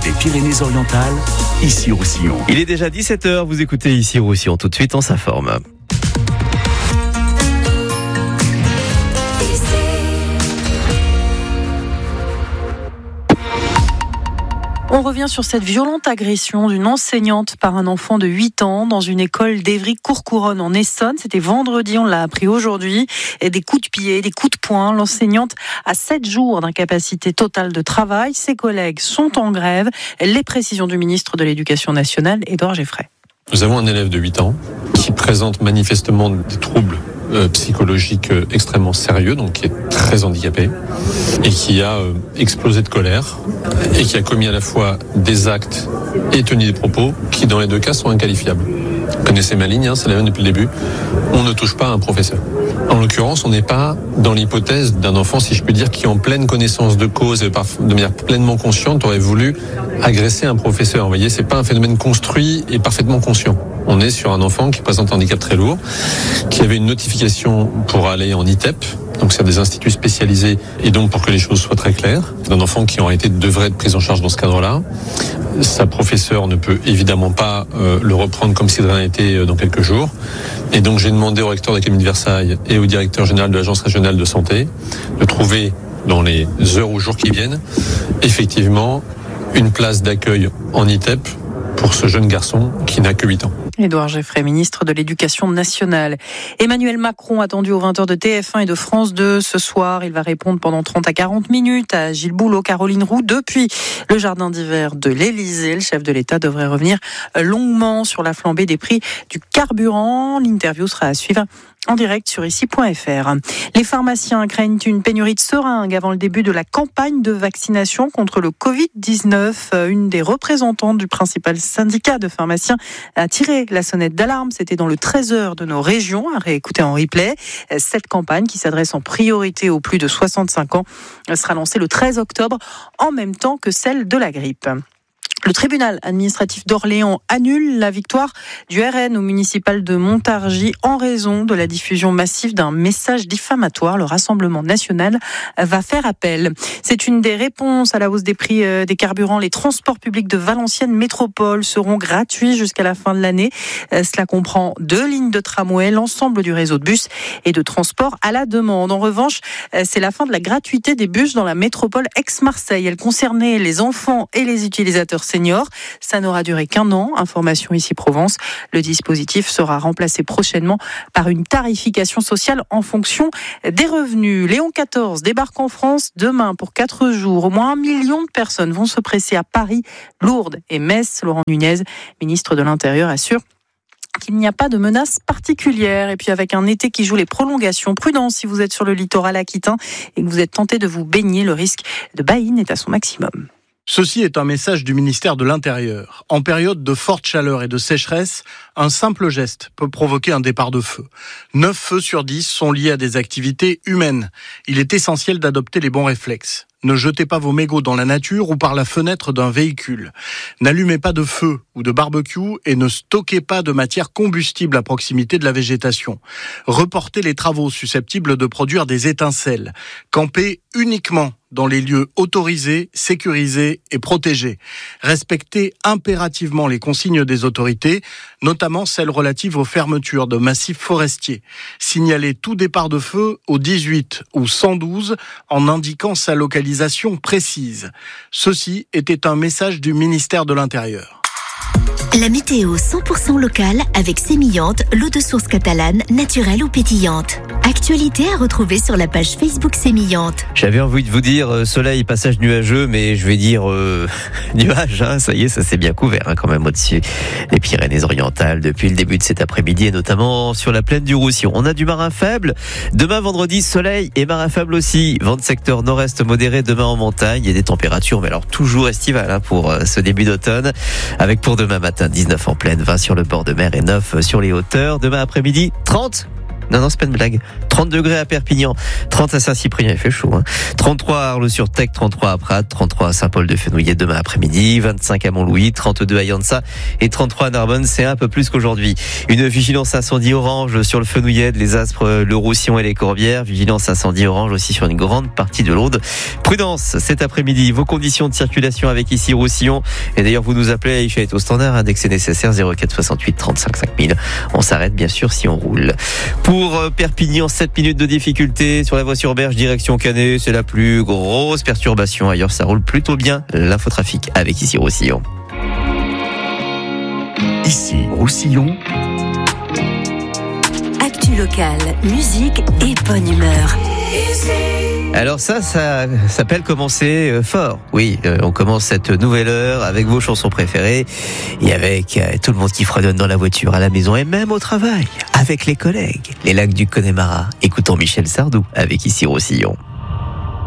des Pyrénées-Orientales, Issy-Roussillon. Il est déjà 17h, vous écoutez Issy-Roussillon. Tout de suite, on s'informe. On revient sur cette violente agression d'une enseignante par un enfant de 8 ans dans une école d'Évry-Courcouronnes en Essonne. C'était vendredi, on l'a appris aujourd'hui. Et des coups de pied, des coups de poing. L'enseignante a 7 jours d'incapacité totale de travail. Ses collègues sont en grève. Les précisions du ministre de l'Éducation nationale, Édouard Geffray. Nous avons un élève de 8 ans qui présente manifestement des troubles psychologiques extrêmement sérieux, donc qui est très handicapé et qui a explosé de colère et qui a commis à la fois des actes et tenu des propos qui dans les deux cas sont inqualifiables. Vous connaissez ma ligne, c'est la même depuis le début. On ne touche pas à un professeur. En l'occurrence, on n'est pas dans l'hypothèse d'un enfant, si je puis dire, qui en pleine connaissance de cause et de manière pleinement consciente aurait voulu agresser un professeur. Vous voyez, c'est pas un phénomène construit et parfaitement conscient. On est sur un enfant qui présente un handicap très lourd, qui avait une notification pour aller en ITEP, donc c'est des instituts spécialisés, et donc pour que les choses soient très claires, d'un enfant qui devrait être pris en charge dans ce cadre-là. Sa professeure ne peut évidemment pas le reprendre comme si de rien n'était dans quelques jours. Et donc j'ai demandé au recteur de l'Académie de Versailles et au directeur général de l'Agence régionale de santé de trouver dans les heures ou jours qui viennent effectivement une place d'accueil en ITEP pour ce jeune garçon qui n'a que 8 ans. Édouard Geffray, ministre de l'Éducation nationale. Emmanuel Macron, attendu aux 20h de TF1 et de France 2 ce soir. Il va répondre pendant 30 à 40 minutes à Gilles Boulot, Caroline Roux. Depuis le jardin d'hiver de l'Élysée, le chef de l'État devrait revenir longuement sur la flambée des prix du carburant. L'interview sera à suivre en direct sur ici.fr. Les pharmaciens craignent une pénurie de seringues avant le début de la campagne de vaccination contre le Covid-19. Une des représentantes du principal syndicat de pharmaciens a tiré la sonnette d'alarme. C'était dans le 13h de nos régions, à réécouter en replay. Cette campagne, qui s'adresse en priorité aux plus de 65 ans, sera lancée le 13 octobre, en même temps que celle de la grippe. Le tribunal administratif d'Orléans annule la victoire du RN au municipal de Montargis en raison de la diffusion massive d'un message diffamatoire. Le Rassemblement national va faire appel. C'est une des réponses à la hausse des prix des carburants. Les transports publics de Valenciennes Métropole seront gratuits jusqu'à la fin de l'année. Cela comprend 2 lignes de tramway, l'ensemble du réseau de bus et de transport à la demande. En revanche, c'est la fin de la gratuité des bus dans la métropole Aix-Marseille. Elle concernait les enfants et les utilisateurs seniors. Ça n'aura duré qu'1 an. Information ici Provence. Le dispositif sera remplacé prochainement par une tarification sociale en fonction des revenus. Léon XIV débarque en France demain pour 4 jours. Au moins 1 million de personnes vont se presser à Paris, Lourdes et Metz. Laurent Nunez, ministre de l'Intérieur, assure qu'il n'y a pas de menace particulière. Et puis avec un été qui joue les prolongations, prudence si vous êtes sur le littoral aquitain et que vous êtes tenté de vous baigner, le risque de baïne est à son maximum. Ceci est un message du ministère de l'Intérieur. En période de forte chaleur et de sécheresse, un simple geste peut provoquer un départ de feu. 9 feux sur 10 sont liés à des activités humaines. Il est essentiel d'adopter les bons réflexes. Ne jetez pas vos mégots dans la nature ou par la fenêtre d'un véhicule. N'allumez pas de feu ou de barbecue et ne stockez pas de matière combustible à proximité de la végétation. Reportez les travaux susceptibles de produire des étincelles. Campez uniquement dans les lieux autorisés, sécurisés et protégés. Respectez impérativement les consignes des autorités, notamment celles relatives aux fermetures de massifs forestiers. Signalez tout départ de feu au 18 ou 112 en indiquant sa localisation précise. Ceci était un message du ministère de l'Intérieur. La météo 100% locale avec Sémillante, l'eau de source catalane, naturelle ou pétillante. Actualité à retrouver sur la page Facebook Sémillante. J'avais envie de vous dire soleil, passage nuageux, mais je vais dire nuage. Ça y est, ça s'est bien couvert quand même au-dessus des Pyrénées-Orientales depuis le début de cet après-midi et notamment sur la plaine du Roussillon. On a du marin faible. Demain vendredi, soleil et marin faible aussi. Vent de secteur nord-est modéré demain en montagne et des températures, mais alors toujours estivales pour ce début d'automne. Avec pour demain matin 19 en plaine, 20 sur le bord de mer et 9 sur les hauteurs. Demain après-midi, 30 Non, c'est pas une blague. 30 degrés à Perpignan, 30 à Saint-Cyprien, il fait chaud. 33 à Arles-sur-Tech, 33 à Prat, 33 à Saint-Paul-de-Fenouillet demain après-midi, 25 à Montlouis, 32 à Yansa et 33 à Narbonne. C'est un peu plus qu'aujourd'hui. Une vigilance incendie orange sur le Fenouillet, les Aspres, le Roussillon et les Corbières. Vigilance incendie orange aussi sur une grande partie de l'Aude. Prudence cet après-midi. Vos conditions de circulation avec ici Roussillon. Et d'ailleurs, vous nous appelez, Aïcha est au standard, dès que c'est nécessaire, 04 68 35 5000. On s'arrête bien sûr si on roule. Pour Perpignan, 7 minutes de difficulté sur la voie sur Berge, direction Canet. C'est la plus grosse perturbation. Ailleurs, ça roule plutôt bien. L'infotrafic avec ici Roussillon. Ici Roussillon. Actu locale, musique et bonne humeur. Alors ça s'appelle commencer fort. Oui, on commence cette nouvelle heure avec vos chansons préférées et avec tout le monde qui fredonne dans la voiture, à la maison et même au travail, avec les collègues. Les lacs du Connemara. Écoutons Michel Sardou avec ici Roussillon.